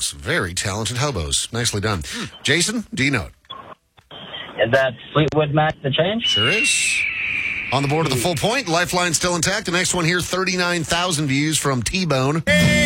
hobos. Very talented hobos. Nicely done. Jason, do you know it? Is that Fleetwood Mac the Change? Sure is. On the board of the full point. Lifeline still intact. The next one here, 39,000 views from T-Bone.